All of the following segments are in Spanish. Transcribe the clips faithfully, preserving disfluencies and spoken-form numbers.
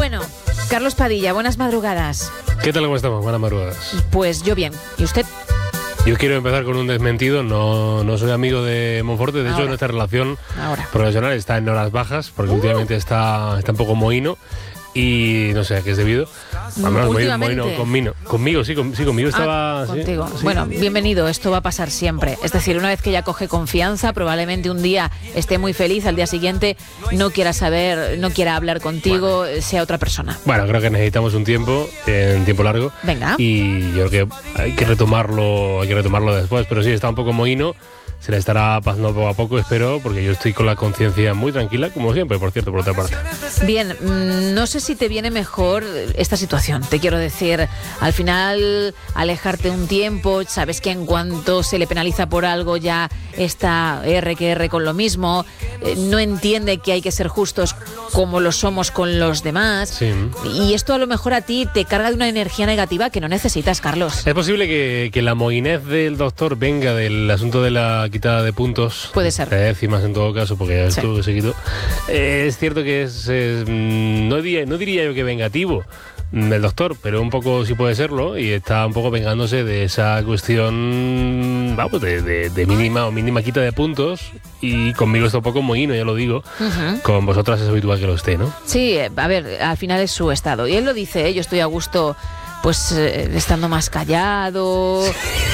Bueno, Carlos Padilla, buenas madrugadas. ¿Qué tal, cómo estamos? Buenas madrugadas. Pues yo bien. ¿Y usted? Yo quiero empezar con un desmentido. No, no soy amigo de Monforte. De Ahora. hecho, nuestra relación Ahora. profesional está en horas bajas, porque uh. últimamente está, está un poco mohino. Y no sé a qué es debido. Al menos mohino conmigo. Conmigo, sí, con, sí conmigo estaba. Ah, contigo. Sí, sí. Bueno, bienvenido, esto va a pasar siempre. Es decir, una vez que ya coge confianza, probablemente un día esté muy feliz, al día siguiente no quiera saber, no quiera hablar contigo, bueno. sea otra persona. Bueno, creo que necesitamos un tiempo, eh, un tiempo largo. Venga. Y yo creo que hay que retomarlo, hay que retomarlo después. Pero sí, está un poco mohino. Se le estará pasando poco a poco, espero, porque yo estoy con la conciencia muy tranquila, como siempre, por cierto, por otra parte. Bien, no sé si te viene mejor esta situación. Te quiero decir, al final, alejarte un tiempo, sabes que en cuanto se le penaliza por algo ya está R que R con lo mismo, no entiende que hay que ser justos como lo somos con los demás. Sí. Y esto a lo mejor a ti te carga de una energía negativa que no necesitas, Carlos. Es posible que, que la moinez del doctor venga del asunto de la quitada de puntos. Puede ser. De décimas en todo caso, porque ya sí. estuvo que se quitó. Eh, es cierto que es, es no, diría, no diría yo que vengativo del doctor, pero un poco sí puede serlo, y está un poco vengándose de esa cuestión, vamos, de, de, de mínima o mínima quita de puntos, y conmigo está un poco mohino, ya lo digo. Uh-huh. Con vosotras es habitual que lo esté, ¿no? Sí, a ver, al final es su estado, y él lo dice, ¿eh? Yo estoy a gusto, pues, eh, estando más callado.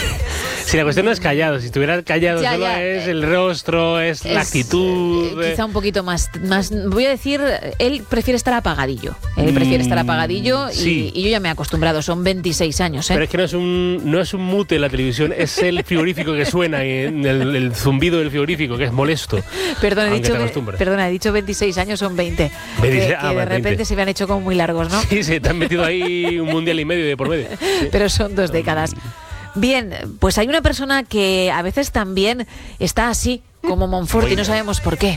Si la cuestión no es callado, si estuviera callado ya, solo ya, es el rostro, es, es la actitud. Eh, quizá un poquito más, más, voy a decir, él prefiere estar apagadillo. Él mm, prefiere estar apagadillo y, sí. y yo ya me he acostumbrado, son veintiséis años. ¿eh? Pero es que no es un no es un mute en la televisión, es el frigorífico que suena, y el, el zumbido del frigorífico, que es molesto. Perdón, he dicho, perdona, he dicho veintiséis años, son veinte. veintiséis que, ah, que de repente veinte. Se me han hecho como muy largos, ¿no? Sí, sí, te han metido ahí un mundial y medio de por medio. Sí. Pero son dos décadas. Bien, pues hay una persona que a veces también está así, como Monforte, y no sabemos por qué.